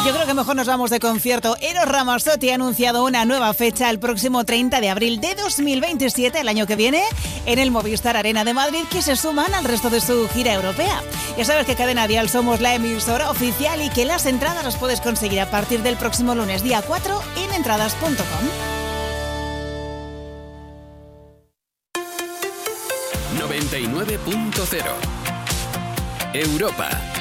Yo creo que mejor nos vamos de concierto. Eros Ramazzotti ha anunciado una nueva fecha el próximo 30 de abril de 2027, el año que viene, en el Movistar Arena de Madrid, que se suman al resto de su gira europea. Ya sabes que Cadena Dial somos la emisora oficial y que las entradas las puedes conseguir a partir del próximo lunes, día 4, en entradas.com. 99.0 Europa.